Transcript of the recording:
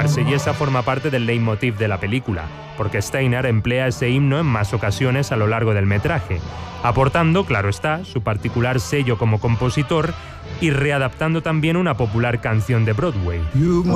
marsellesa forma parte del leitmotiv de la película, porque Steiner emplea ese himno en más ocasiones a lo largo del metraje, aportando, claro está, su particular sello como compositor y readaptando también una popular canción de Broadway.